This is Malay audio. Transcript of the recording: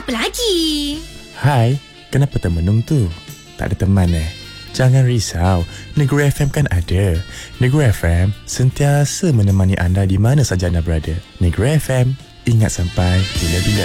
Apa lagi? Hai, kenapa termenung tu? Tak ada teman Jangan risau, Negeri FM kan ada. Negeri FM sentiasa menemani anda di mana saja anda berada. Negeri FM, ingat sampai bila-bila.